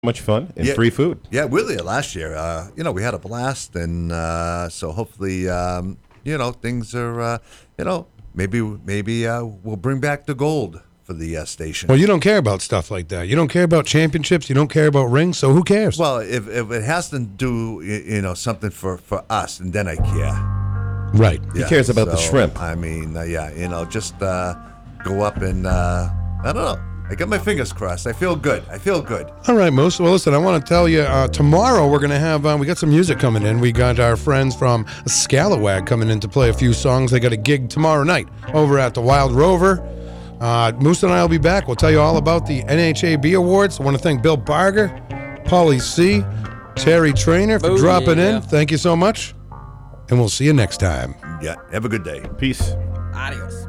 Much fun and free food. Yeah, we were there last year. We had a blast, and so hopefully, things are, maybe we'll bring back the gold for the station. Well, you don't care about stuff like that. You don't care about championships. You don't care about rings. So who cares? Well, if it has to do, something for us, and then I care. Right. He cares about the shrimp. I mean, just go up and I don't know. I got my fingers crossed. I feel good. All right, Moose. Well, listen, I want to tell you, tomorrow we're going to have, we got some music coming in. We got our friends from Scalawag coming in to play a few songs. They got a gig tomorrow night over at the Wild Rover. Moose and I will be back. We'll tell you all about the NHAB Awards. I want to thank Bill Barger, Paulie C., Terry Trainer for dropping in. Thank you so much. And we'll see you next time. Yeah, have a good day. Peace. Adios.